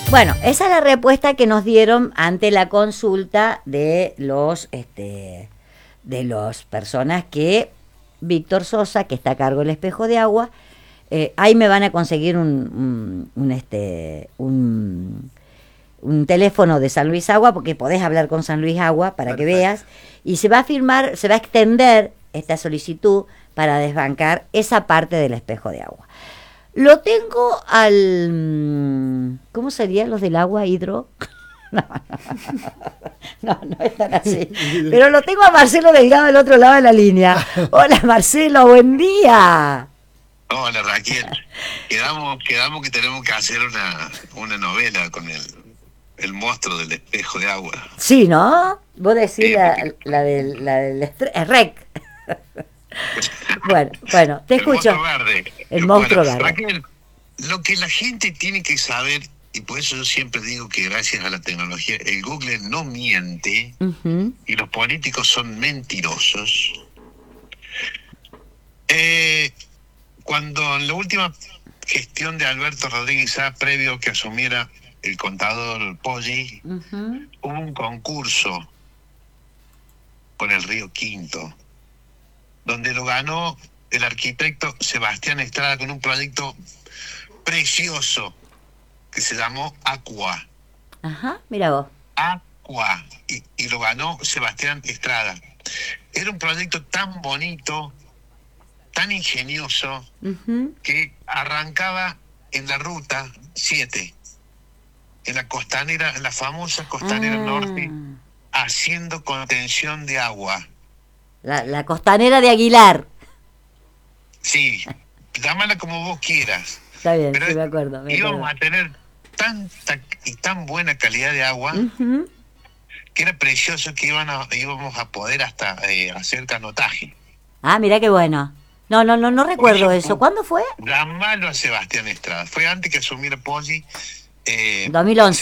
Bueno, esa es la respuesta que nos dieron ante la consulta de los personas que Víctor Sosa, que está a cargo del espejo de agua, ahí me van a conseguir un teléfono de San Luis Agua, porque podés hablar con San Luis Agua para que veas, y se va a extender esta solicitud para desbancar esa parte del espejo de agua. Lo tengo ¿cómo serían los del agua? ¿Hidro? No están así. Pero lo tengo a Marcelo Delgado del otro lado de la línea. Hola Marcelo, buen día. Hola Raquel. Quedamos que tenemos que hacer una novela con el monstruo del espejo de agua. Sí, ¿no? Vos decís la del REC. Bueno, te escucho. El monstruo verde. Raquel, lo que la gente tiene que saber, y por eso yo siempre digo que gracias a la tecnología, el Google no miente, y los políticos son mentirosos. Cuando en la última gestión de Alberto Rodríguez Sá, previo que asumiera el contador Poggi, hubo un concurso por el Río Quinto, donde lo ganó el arquitecto Sebastián Estrada con un proyecto precioso que se llamó Aqua. Ajá, mira vos. Aqua. Y lo ganó Sebastián Estrada. Era un proyecto tan bonito, tan ingenioso, que arrancaba en la ruta 7, en la costanera, en la famosa costanera norte, haciendo contención de agua. La costanera de Aguilar. Sí, llámala como vos quieras. Está bien, pero sí, me acuerdo. Íbamos a tener tanta y tan buena calidad de agua, que era precioso, que íbamos a poder hasta hacer canotaje. Ah, mirá qué bueno. No recuerdo eso. ¿Cuándo fue? Llamalo a Sebastián Estrada. Fue antes que asumiera Poggi. 2011.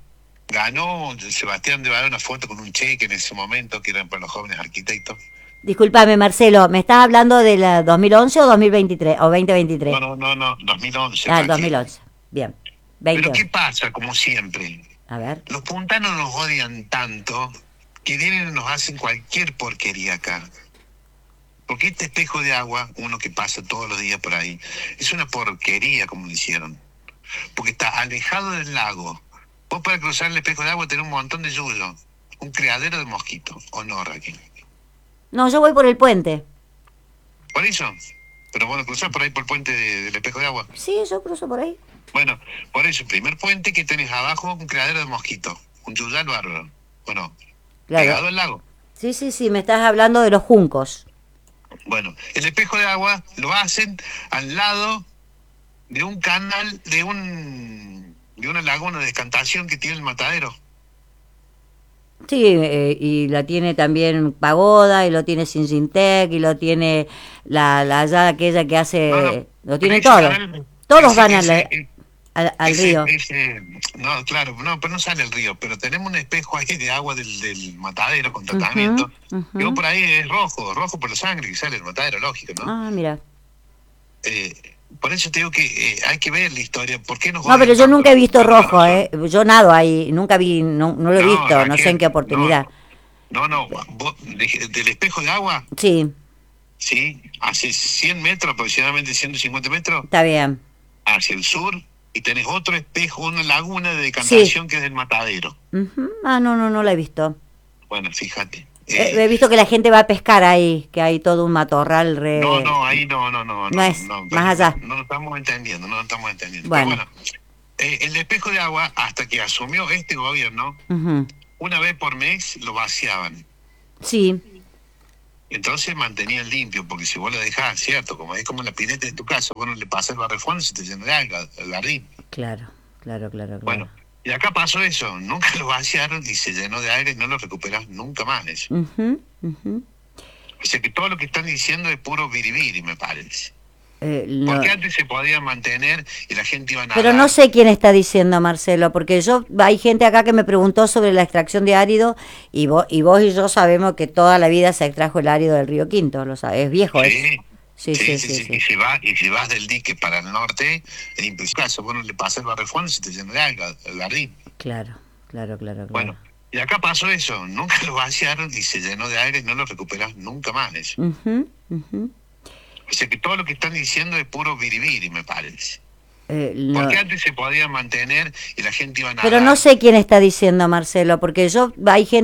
Sebastián debe dar una foto con un cheque en ese momento, que eran para los jóvenes arquitectos. Disculpame, Marcelo, ¿me estás hablando de la 2011 o 2023 o 2023? No, 2011. Ah, 2011. Bien. 20. Pero ¿qué pasa? Como siempre, a ver, los puntanos nos odian tanto que vienen y nos hacen cualquier porquería acá. Porque este espejo de agua, uno que pasa todos los días por ahí, es una porquería como lo hicieron. Porque está alejado del lago. Vos para cruzar el espejo de agua tenés un montón de yuyo, un criadero de mosquitos, ¿o no, Raquel? No, yo voy por el puente. ¿Por eso? ¿Pero vos lo cruzás por ahí por el puente del espejo de agua? Sí, yo cruzo por ahí. Bueno, por eso, el primer puente que tenés abajo, un criadero de mosquitos, un yuyal bárbaro, ¿o no? Claro. Pegado al lago. Sí, me estás hablando de los juncos. Bueno, el espejo de agua lo hacen al lado de un canal, de una laguna de descantación que tiene el Matadero. Sí, y la tiene también Pagoda, y lo tiene Sinjintec, y lo tiene la allá aquella que hace... lo tiene todo. Todos van al río. No, claro, pero no sale el río, pero tenemos un espejo ahí de agua del Matadero con tratamiento. Y vos por ahí es rojo por la sangre que sale el Matadero, lógico, ¿no? Ah, mira. Por eso te digo que hay que ver la historia. ¿Por qué nos No, pero yo nunca he visto rojo, yo nado ahí, nunca vi, no lo he visto, Raquel, no sé en qué oportunidad. Vos, del espejo de agua. Sí. Sí, hace 100 metros, aproximadamente 150 metros. Está bien. Hacia el sur, y tenés otro espejo, una laguna de decantación, que es del Matadero. Ah, no la he visto. Bueno, fíjate. He visto que la gente va a pescar ahí, que hay todo un matorral re... No, ahí no. No es, más allá. No lo estamos entendiendo. Bueno. Pero bueno, el espejo de agua, hasta que asumió este gobierno, una vez por mes lo vaciaban. Sí. Entonces mantenían limpio, porque si vos lo dejás, cierto, como es como la pileta de tu casa, bueno, le pasas el barrefondo y se te llena de alga, el jardín. Claro. Bueno, y acá pasó eso, nunca lo vaciaron y se llenó de aire y no lo recuperás nunca más eso. O sea que todo lo que están diciendo es puro biribiri, me parece. Porque antes se podía mantener y la gente iba a nadar. Pero no sé quién está diciendo, Marcelo, porque hay gente acá que me preguntó sobre la extracción de árido, y vos y yo sabemos que toda la vida se extrajo el árido del Río Quinto, lo sabes, es viejo. Sí, Sí. Y si vas del dique para el norte, en imposible caso, bueno, le pasa el barrio fondo y se te llena de alga, el jardín. Claro. Bueno, y acá pasó eso, nunca lo vaciaron y se llenó de alga y no lo recuperas nunca más eso. O sea que todo lo que están diciendo es puro biribiri, me parece. No. Porque antes se podía mantener y la gente iba a nadar. Pero no sé quién está diciendo, Marcelo, porque hay gente